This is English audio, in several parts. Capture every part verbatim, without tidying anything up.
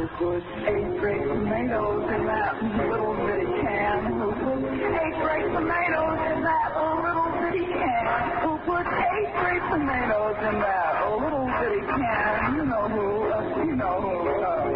Who put eight great tomatoes in that little bitty can? Who put eight great tomatoes in that little bitty can? Who put eight great tomatoes in that little bitty can? You know who, uh, you know who.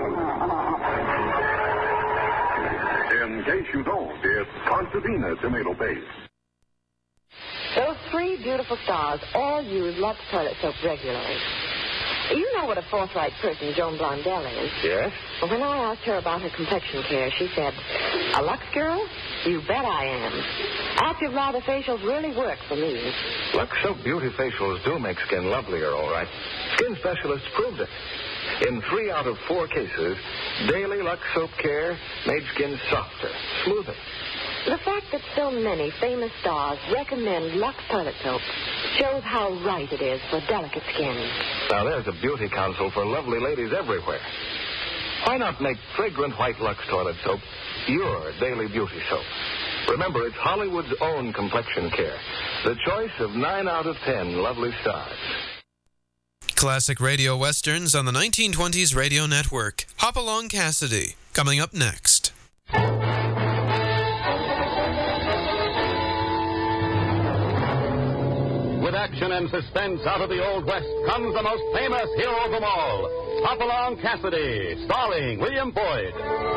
Uh, In case you don't, it's Concertina tomato paste. Those three beautiful stars all use Lux toilet soap regularly. You know what a forthright person Joan Blondell is. Yes? Well, when I asked her about her complexion care, she said, a Lux girl? You bet I am. Active lather facials really work for me. Lux Soap Beauty Facials do make skin lovelier, all right. Skin specialists proved it. In three out of four cases, daily Lux Soap care made skin softer, smoother. The fact that so many famous stars recommend Lux toilet soap shows how right it is for delicate skin. Now, there's a beauty counsel for lovely ladies everywhere. Why not make fragrant white Lux toilet soap your daily beauty soap? Remember, it's Hollywood's own complexion care. The choice of nine out of ten lovely stars. Classic radio westerns on the nineteen twenties Radio Network. Hopalong Cassidy, coming up next. With action and suspense out of the Old West comes the most famous hero of them all, Hopalong Cassidy, starring William Boyd.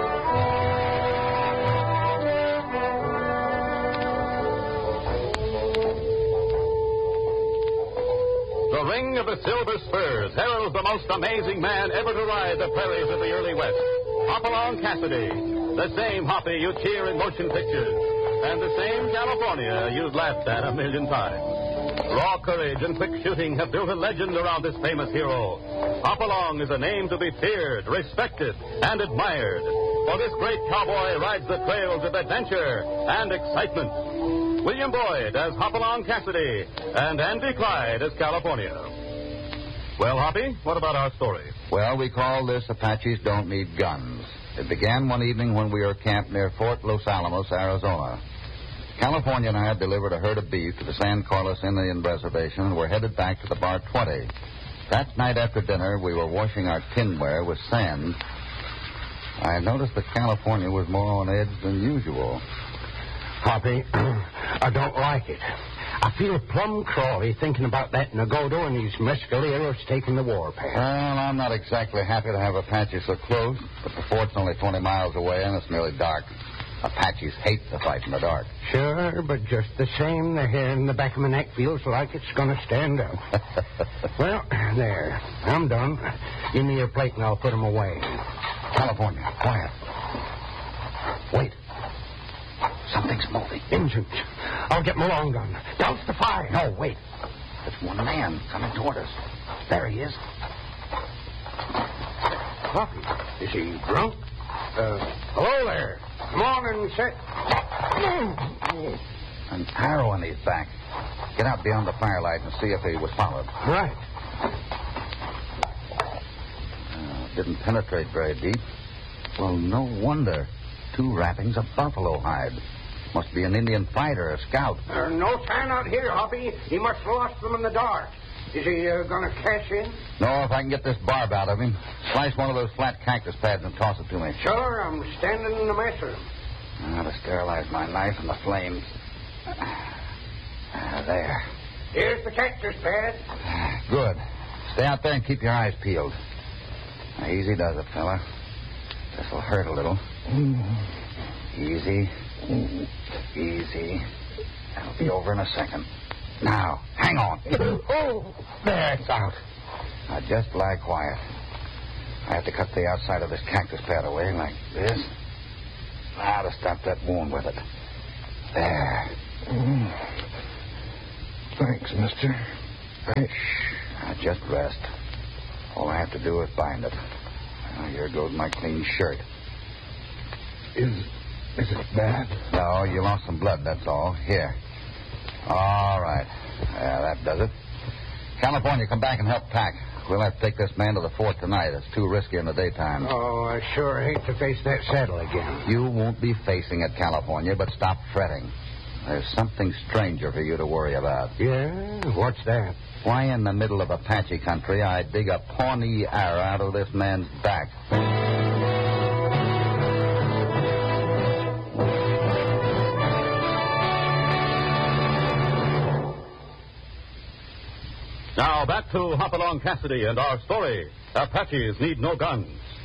The ring of the silver spurs heralds the most amazing man ever to ride the prairies of the early West, Hopalong Cassidy, the same Hoppy you cheer in motion pictures, and the same California you've laughed at a million times. Raw courage and quick shooting have built a legend around this famous hero. Hopalong is a name to be feared, respected, and admired. For this great cowboy rides the trails of adventure and excitement. William Boyd as Hopalong Cassidy, and Andy Clyde as California. Well, Hoppy, what about our story? Well, we call this Apaches Don't Need Guns. It began one evening when we were camped near Fort Los Alamos, Arizona. California and I had delivered a herd of beef to the San Carlos Indian Reservation and were headed back to the Bar twenty. That night after dinner, we were washing our tinware with sand. I noticed that California was more on edge than usual. Hoppy, I don't like it. I feel plumb crawly thinking about that Nagodo and these mescaleros taking the warpath. Well, I'm not exactly happy to have Apaches so close, but the fort's only twenty miles away and it's nearly dark. Apaches hate to fight in the dark. Sure, but just the same, the hair in the back of my neck feels like it's going to stand up. Well, there. I'm done. Give me your plate and I'll put them away. California, quiet. Wait. Something's moving. Engines. I'll get my long gun. Douse the fire. No, wait. There's one man coming toward us. There he is. Coffee. Is he drunk? Uh, hello there. Come on and sit. An arrow in his back. Get out beyond the firelight and see if he was followed. Right. Uh, didn't penetrate very deep. Well, no wonder. Two wrappings of buffalo hide. Must be an Indian fighter, a scout. There's no sign out here, Hoppy. He must have lost them in the dark. Is he uh, going to cash in? No, if I can get this barb out of him. Slice one of those flat cactus pads and toss it to me. Sure, I'm standing in the mess of them. Now to sterilize my knife and the flames. Ah, there. Here's the cactus pad. Good. Stay out there and keep your eyes peeled. Now, easy does it, fella. This'll hurt a little. Easy. Easy. That'll be over in a second. Now, hang on. Oh, there, it's out. Now, just lie quiet. I have to cut the outside of this cactus pad away like this. Now to stop that wound with it. There. Mm. Thanks, mister. Shh. Now, just rest. All I have to do is bind it. Now, here goes my clean shirt. Is, is it bad? No, you lost some blood, that's all. Here. All right. Yeah, that does it. California, come back and help pack. We'll have to take this man to the fort tonight. It's too risky in the daytime. Oh, I sure hate to face that saddle again. You won't be facing it, California, but stop fretting. There's something stranger for you to worry about. Yeah? What's that? Why in the middle of Apache country I'd dig a Pawnee arrow out of this man's back? Now back to Hopalong Cassidy and our story, Apaches Need No Guns.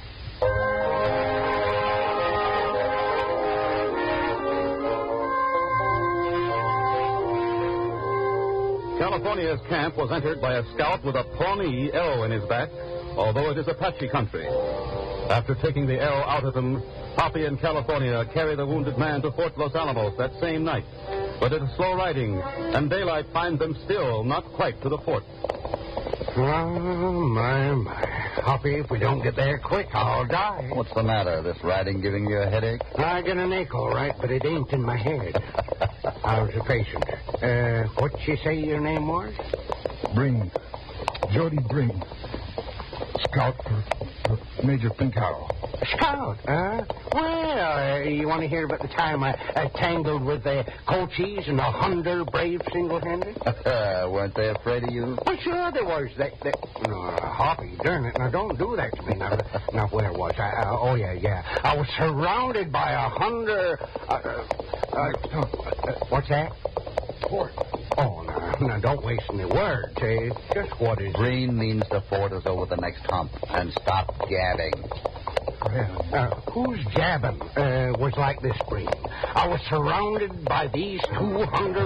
California's camp was entered by a scout with a Pawnee arrow in his back, although it is Apache country. After taking the arrow out of him, Hoppy and California carry the wounded man to Fort Los Alamos that same night. But it is slow riding, and daylight finds them still not quite to the fort. Oh, my, my. Hoppy, if we don't get there quick, I'll die. What's the matter? This riding giving you a headache? I get an ache, all right, but it ain't in my head. How's the patient? Uh, what'd you say your name was? Breen. Jody Breen. Scout for, for Major Pinkhao. Scout, huh? Well, uh, you want to hear about the time I, I tangled with the Cochise and a Hunter brave single-handed? Weren't they afraid of you? Well, sure they was. They, they... No, Hoppy, darn it. Now, don't do that to me. Now, now where was I? Uh, oh, yeah, yeah. I was surrounded by a Hunter... Uh, uh, uh, uh, what's that? Fort. Oh, now, now, don't waste any words. Eh? Just what is... Green means the fort is over the next hump. And stop gabbing. Well, uh, who's jabbing uh, was like this, Breen. I was surrounded by these two Hunter